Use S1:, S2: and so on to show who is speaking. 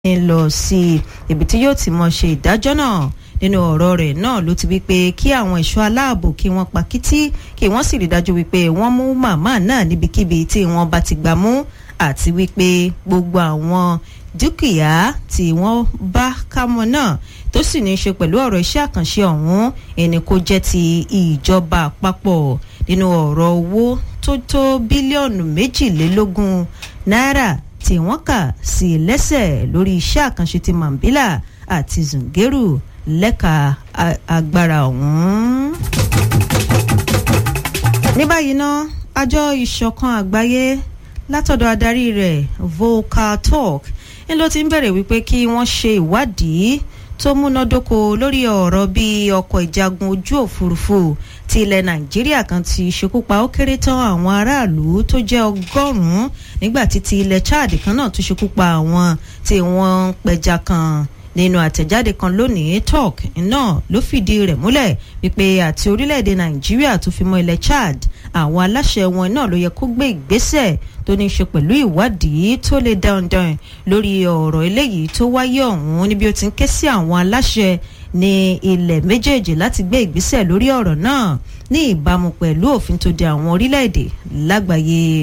S1: lọ sí ibi tí yóò ti mọ ṣe ìdájọ́ náà. Nínú ọ̀rọ̀ rẹ̀ náà ló ti wí pé kí àwọn ẹ̀ṣọ́ aláàbò kí wọ́n pakítí kí wọ́n sì rí dájú wípé wọ́n mú màmá náà níbikíbi tí wọ́n bá ti gbà mú àti wípé gbogbo àwọn dúkìá tí wọ́n bá kámọ́ náà tó sì ní í ṣe pẹ̀lú ọ̀rọ̀ iṣẹ́ àkànṣe ọ̀hún ẹni kó jẹ́ ti ìjọba àpapọ̀. Nínú ọ̀rọ̀ owó tó tó bílíọ̀nù 22 náírà tí wọ́n kà sí lẹ́sẹ̀ lórí iṣẹ́ àkànṣe ti Mambila àti Zungeru lẹ́ka agbára ọ̀hún. Ní báyìí ná àjọ ìṣọ̀kan àgbáyé látọ̀dọ̀ adarí rẹ̀ Volker Turk ń ló ti ń bẹ̀rẹ̀ wípé kí wọ́n ṣe ìwádìí tó múnádóko lórí ọ̀rọ̀ bí ọkọ̀ ìjagun ojú òfurufú ti ilẹ̀ Nàìjíríà kan ti ṣekúpa ó kéré tán àwọn aráàlú tó jẹ́ 100 nígbà tí ti ilẹ̀ Chad kan náà tún ṣekúpa àwọn tí wọ́n ń pẹja kan. Nínú àtẹ̀jáde kan lónìí Turk náà ló fìdí rẹ̀ múlẹ̀ wípé àti orílẹ̀-èdè Nàìjíríà tó fi mọ́ ilẹ̀ Chad àwọn aláṣẹ wọn náà ló yẹ kó gbé ìgbésẹ̀ tó ní í ṣe pẹ̀lú ìwádìí tó lè dandan lórí ọ̀rọ̀ eléyìí tó wáyé ọ̀hún níbi ó ti ń ké sí àwọn aláṣẹ ní ilẹ̀ méjèèjì láti gbé ìgbésẹ̀ lórí ọ̀rọ̀ náà ní ìbámu pẹ̀lú òfin tó de àwọn orílẹ̀-èdè lágbàáyé.